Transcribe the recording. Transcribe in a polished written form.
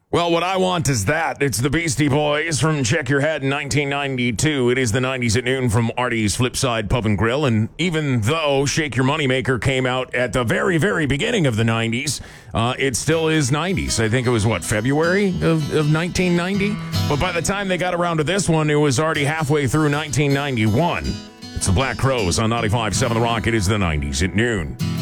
Well, what I want is that. It's the Beastie Boys from Check Your Head in 1992. It is the 90s at noon from Artie's Flipside Pub and Grill. And even though Shake Your Moneymaker came out at the very, very beginning of the 90s, it still is 90s. I think it was, February of 1990? But by the time they got around to this one, it was already halfway through 1991. It's the Black Crowes on 95.7 The Rock. It is the 90s at noon.